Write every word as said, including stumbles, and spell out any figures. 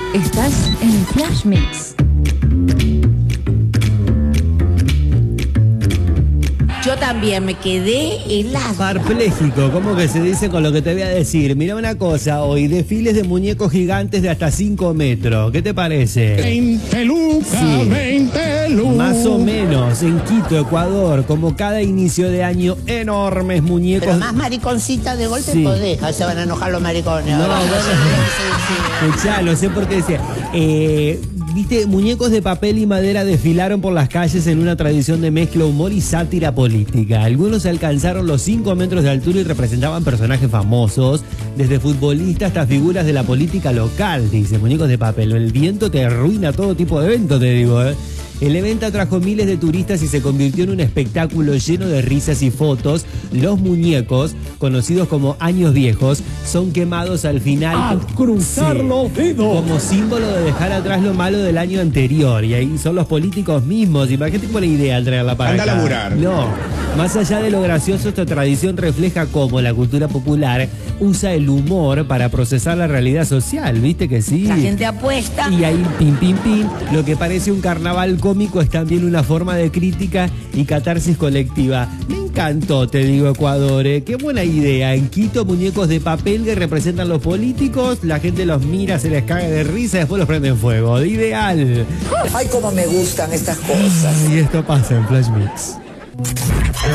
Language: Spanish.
Estás en Flash Mix. Yo también me quedé helada. Parpléjico, ¿cómo que se dice con lo que te voy a decir? Mira una cosa, hoy desfiles de muñecos gigantes de hasta cinco metros. ¿Qué te parece? veinte lucas, Sí. veinte lucas. Más o menos, en Quito, Ecuador, como cada inicio de año, enormes muñecos. Pero más mariconcita de golpe Sí. podés. Ahí se van a enojar los maricones. No, Ahora, bueno. Escuchá, no sé por qué decía. Eh, Viste, muñecos de papel y madera desfilaron por las calles en una tradición de mezcla humor y sátira política. Algunos alcanzaron los cinco metros de altura y representaban personajes famosos, desde futbolistas hasta figuras de la política local, dice, muñecos de papel. El viento te arruina todo tipo de evento, te digo, ¿eh? El evento atrajo miles de turistas y se convirtió en un espectáculo lleno de risas y fotos. Los muñecos, conocidos como años viejos, son quemados al final. A cruzar los dedos. Como símbolo de dejar atrás lo malo del año anterior. Y ahí son los políticos mismos. Imagínate buena idea al traerla para Anda a acá. laburar. No. Más allá de lo gracioso, esta tradición refleja cómo la cultura popular usa el humor para procesar la realidad social. ¿Viste que sí? la gente apuesta. Y ahí, pim, pim, pim, lo que parece un carnaval cómico es también una forma de crítica y catarsis colectiva. Me encantó, te digo, Ecuador, ¿eh? Qué buena idea. En Quito, muñecos de papel que representan los políticos, la gente los mira, se les cae de risa y después los prenden fuego. Ideal. Ay, cómo me gustan estas cosas. Y esto pasa en Flash Mix.